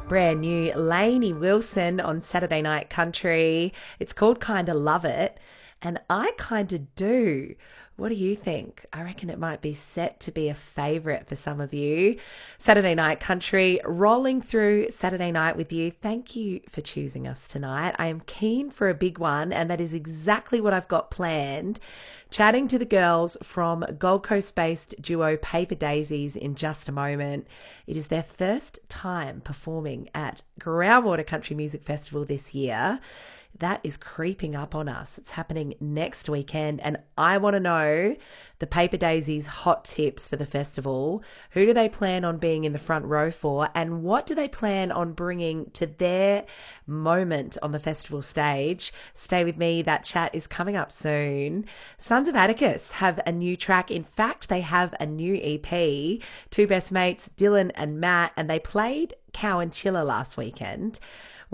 brand new Lainey Wilson on Saturday Night Country. It's called Kinda Love It, and I kinda do. What do you think? I reckon it might be set to be a favourite for some of you. Saturday Night Country, rolling through Saturday night with you. Thank you for choosing us tonight. I am keen for a big one, and that is exactly what I've got planned. Chatting to the girls from Gold Coast-based duo Paper Daisies in just a moment. It is their first time performing at Groundwater Country Music Festival this year. That is creeping up on us. It's happening next weekend, and I want to know the Paper Daisies hot tips for the festival. Who do they plan on being in the front row for, and what do they plan on bringing to their moment on the festival stage? Stay with me. That chat is coming up soon. Sons of Atticus have a new track. In fact, they have a new EP. Two best mates, Dylan and Matt, and they played Cow and Chiller last weekend.